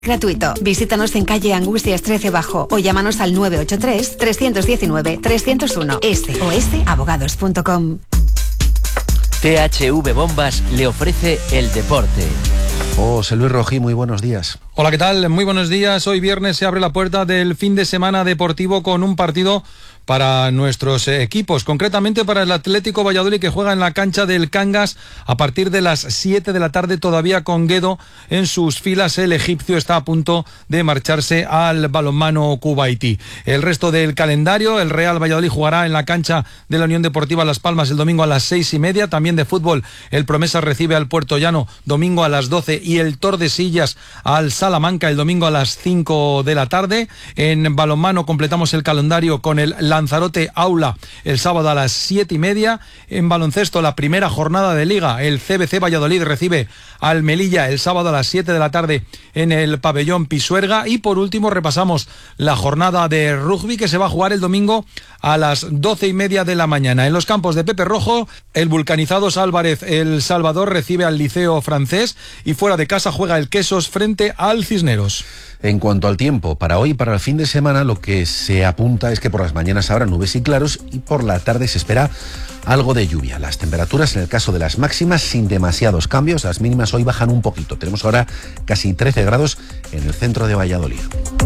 Gratuito. Visítanos en calle Angustias 13 Bajo o llámanos al 983-319-301. SOSabogados.com. THV Bombas le ofrece el deporte. José Luis Rojí, muy buenos días. Hola, ¿qué tal? Muy buenos días. Hoy viernes se abre la puerta del fin de semana deportivo con un partido para nuestros equipos, concretamente para el Atlético Valladolid, que juega en la cancha del Cangas a partir de las 7 de la tarde, todavía con Guedo en sus filas. El egipcio está a punto de marcharse al balonmano Kuwaití. El resto del calendario: el Real Valladolid jugará en la cancha de la Unión Deportiva Las Palmas el domingo a las 6:30. También de fútbol, el Promesas recibe al Puerto Llano domingo a las 12 y el Tordesillas al Salamanca el domingo a las 5 de la tarde. En balonmano completamos el calendario con el Lanzarote Aula el sábado a las 7:30. En baloncesto, la primera jornada de Liga, el CBC Valladolid recibe al Melilla el sábado a las 7 de la tarde en el pabellón Pisuerga. Y por último repasamos la jornada de rugby, que se va a jugar el domingo a las 12:30 de la mañana. En los campos de Pepe Rojo, el Vulcanizados Álvarez El Salvador recibe al Liceo Francés, y fuera de casa juega el Quesos frente al Cisneros. En cuanto al tiempo, para hoy, para el fin de semana, lo que se apunta es que por las mañanas habrá nubes y claros, y por la tarde se espera algo de lluvia. Las temperaturas, en el caso de las máximas, sin demasiados cambios. Las mínimas hoy bajan un poquito. Tenemos ahora casi 13 grados en el centro de Valladolid.